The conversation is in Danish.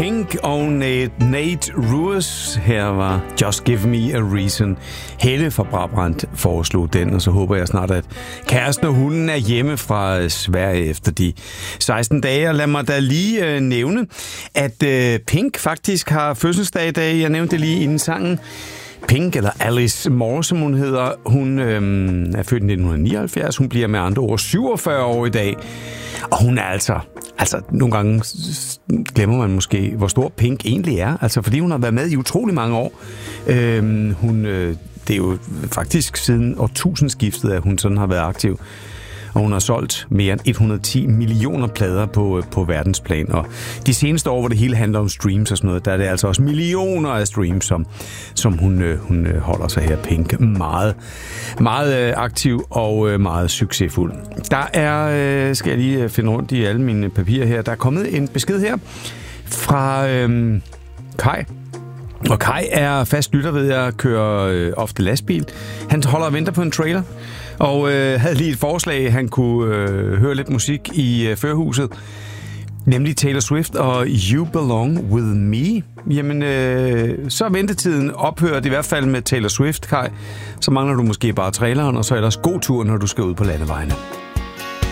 Pink og Nate Ruess. Her var Just Give Me a Reason. Helle fra Brabrand foreslog den, og så håber jeg snart, at kæresten og hunden er hjemme fra Sverige efter de 16 dage. Og lad mig da lige nævne, at Pink faktisk har fødselsdag i dag. Jeg nævnte det lige inden sangen. Pink, eller Alice Moore, som hun hedder, hun er født i 1979. Hun bliver med andre ord 47 år i dag. Og hun er altså nogle gange glemmer man måske, hvor stor Pink egentlig er. Altså, fordi hun har været med i utrolig mange år. Det er jo faktisk siden årtusindskiftet, at hun sådan har været aktiv. Og hun har solgt mere end 110 millioner plader på verdensplan. Og de seneste år, hvor det hele handler om streams og sådan noget, der er det altså også millioner af streams, som hun holder sig her, Pink. Meget, meget aktiv og meget succesfuld. Der er, skal jeg lige finde rundt i alle mine papirer her, der er kommet en besked her fra Kai. Og Kai er fast lytter ved at køre ofte lastbil. Han holder og venter på en trailer, og havde lige et forslag, han kunne høre lidt musik i førerhuset, nemlig Taylor Swift og You Belong With Me. Jamen, så er ventetiden ophørt i hvert fald med Taylor Swift, Kai. Så mangler du måske bare traileren, og så ellers god tur, når du skal ud på landevejene.